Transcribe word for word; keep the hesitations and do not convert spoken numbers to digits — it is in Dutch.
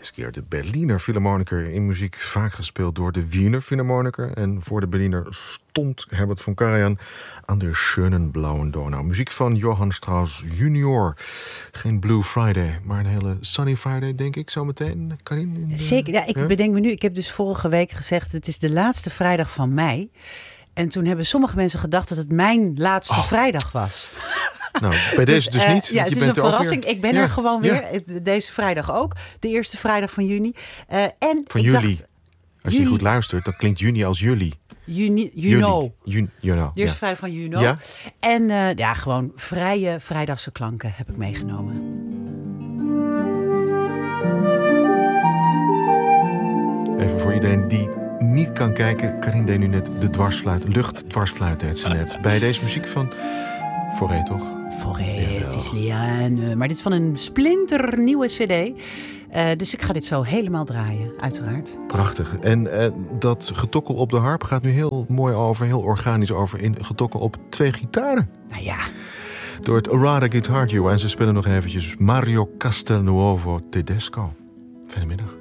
laatste keer de Berliner Philharmoniker in muziek, vaak gespeeld door de Wiener Philharmoniker. En voor de Berliner stond Herbert von Karajan aan de schönen blauen Donau. Muziek van Johann Strauss junior. Geen Blue Friday, maar een hele Sunny Friday, denk ik, zometeen. Karin? De... Zeker, ja, ik ja? bedenk me nu, ik heb dus vorige week gezegd, het is de laatste vrijdag van mei. En toen hebben sommige mensen gedacht dat het mijn laatste oh. vrijdag was. Nou, bij deze dus, dus niet. Uh, ja, het is een verrassing. Weer... Ik ben ja, er gewoon weer. Ja. Deze vrijdag ook. De eerste vrijdag van juni. Uh, en van ik juli. Dacht, Als je juni. goed luistert, dan klinkt juni als juli. Juni, you know. Juni, you know. De eerste ja. vrijdag van you know. Ja? En uh, ja, gewoon vrije vrijdagse klanken heb ik meegenomen. Even voor iedereen die niet kan kijken. Karin deed nu net de dwarsfluit. Luchtdwarsfluit deed ze net. Bij deze muziek van Fauré, toch? Fauré, Siciliane. Maar dit is van een splinternieuwe cd. Uh, dus ik ga dit zo helemaal draaien, uiteraard. Prachtig. En uh, dat getokkel op de harp gaat nu heel mooi over, heel organisch over in getokkel op twee gitaren. Nou ja. Door het Arada Guitar Duo. En ze spelen nog eventjes Mario Castelnuovo Tedesco. Fijne middag.